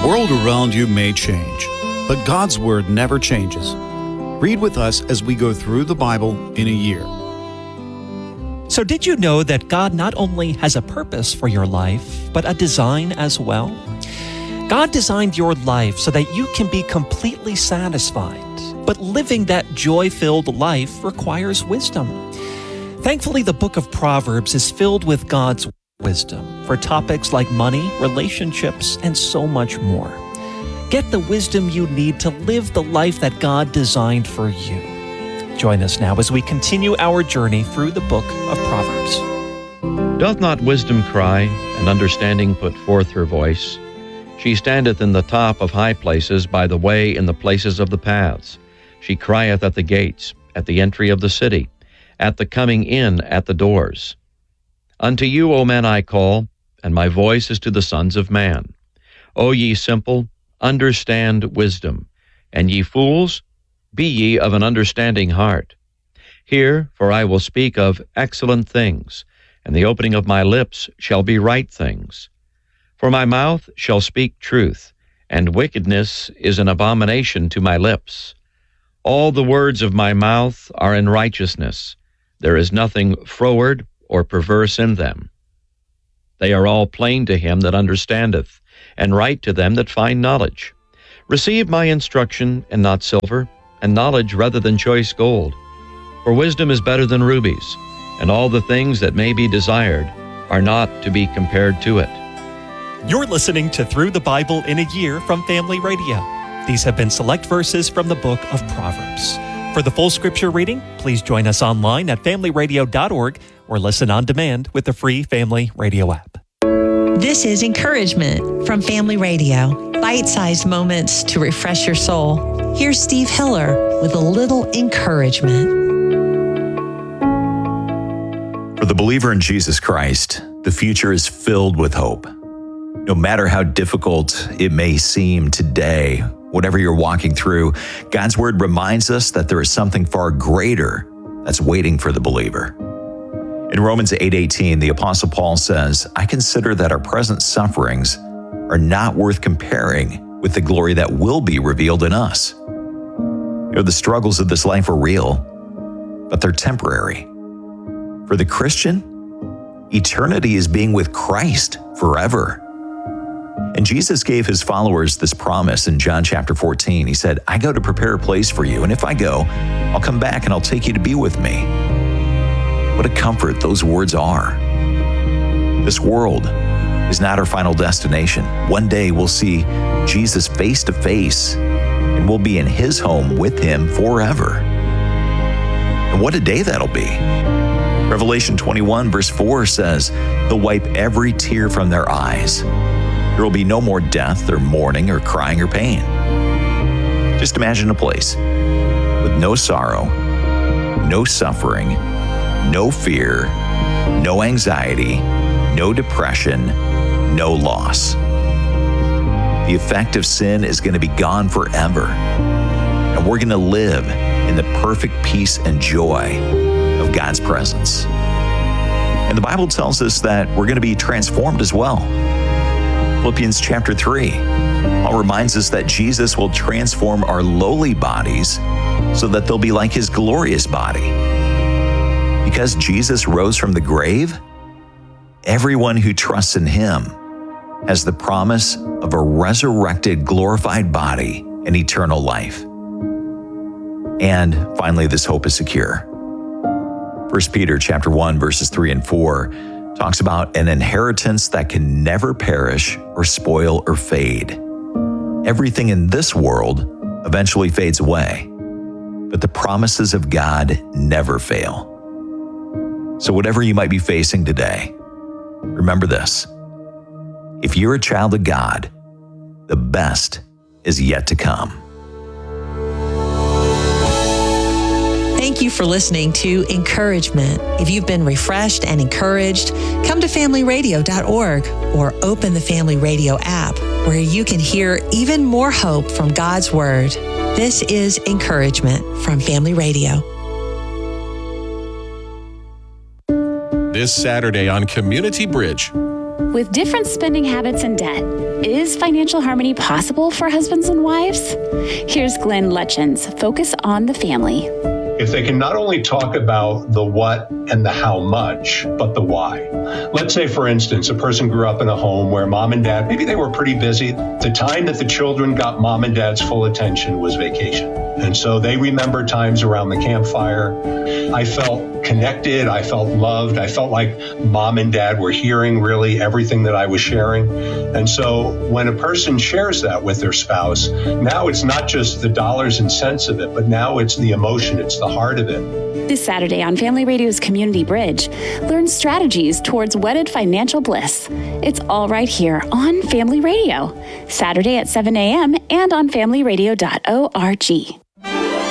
The world around you may change, but God's Word never changes. Read with us as we go through the Bible in a year. So did you know that God not only has a purpose for your life, but a design as well? God designed your life so that you can be completely satisfied, but living that joy-filled life requires wisdom. Thankfully, the book of Proverbs is filled with God's wisdom for topics like money, relationships, and so much more. Get the wisdom you need to live the life that God designed for you. Join us now as we continue our journey through the book of Proverbs. Doth not wisdom cry, and understanding put forth her voice? She standeth in the top of high places, by the way in the places of the paths. She crieth at the gates, at the entry of the city, at the coming in at the doors. Unto you, O men, I call, and my voice is to the sons of man. O ye simple, understand wisdom, and ye fools, be ye of an understanding heart. Hear, for I will speak of excellent things, and the opening of my lips shall be right things. For my mouth shall speak truth, and wickedness is an abomination to my lips. All the words of my mouth are in righteousness. There is nothing froward or perverse in them. They are all plain to him that understandeth, and right to them that find knowledge. Receive my instruction, and not silver, and knowledge rather than choice gold. For wisdom is better than rubies, and all the things that may be desired are not to be compared to it. You're listening to Through the Bible in a Year from Family Radio. These have been select verses from the book of Proverbs. For the full scripture reading, please join us online at familyradio.org or listen on demand with the free Family Radio app. This is Encouragement from Family Radio. Bite-sized moments to refresh your soul. Here's Steve Hiller with a little encouragement. For the believer in Jesus Christ, the future is filled with hope. No matter how difficult it may seem today, whatever you're walking through, God's Word reminds us that there is something far greater that's waiting for the believer. In Romans 8:18, the Apostle Paul says, I consider that our present sufferings are not worth comparing with the glory that will be revealed in us. The struggles of this life are real, but they're temporary. For the Christian, eternity is being with Christ forever. And Jesus gave his followers this promise in John chapter 14. He said, I go to prepare a place for you, and if I go, I'll come back and I'll take you to be with me. What a comfort those words are. This world is not our final destination. One day we'll see Jesus face to face, and we'll be in his home with him forever. And what a day that'll be. Revelation 21 verse 4 says, he'll wipe every tear from their eyes. There will be no more death or mourning or crying or pain. Just imagine a place with no sorrow, no suffering, no fear, no anxiety, no depression, no loss. The effect of sin is going to be gone forever, and we're going to live in the perfect peace and joy of God's presence. And the Bible tells us that we're going to be transformed as well. Philippians chapter 3, Paul reminds us that Jesus will transform our lowly bodies so that they'll be like his glorious body. Because Jesus rose from the grave, everyone who trusts in him has the promise of a resurrected, glorified body and eternal life. And finally, this hope is secure. 1 Peter chapter 1, verses 3 and 4 talks about an inheritance that can never perish or spoil or fade. Everything in this world eventually fades away, but the promises of God never fail. So whatever you might be facing today, remember this. If you're a child of God, the best is yet to come. Thank you for listening to Encouragement. If you've been refreshed and encouraged, come to familyradio.org or open the Family Radio app, where you can hear even more hope from God's Word. This is Encouragement from Family Radio. This Saturday on Community Bridge, With different spending habits and debt, is financial harmony possible for husbands and wives? Here's Glenn Lutchens' Focus on the Family. If they can not only talk about the what and the how much, but the why. Let's say, for instance, a person grew up in a home where mom and dad, maybe they were pretty busy. The time that the children got mom and dad's full attention was vacation. And so they remember times around the campfire. I felt connected. I felt loved. I felt like mom and dad were hearing really everything that I was sharing. And so when a person shares that with their spouse, now it's not just the dollars and cents of it, but now it's the emotion, it's the heart of it. This Saturday on Family Radio's Community Bridge, learn strategies towards wedded financial bliss. It's all right here on Family Radio, Saturday at 7 a.m. and on familyradio.org.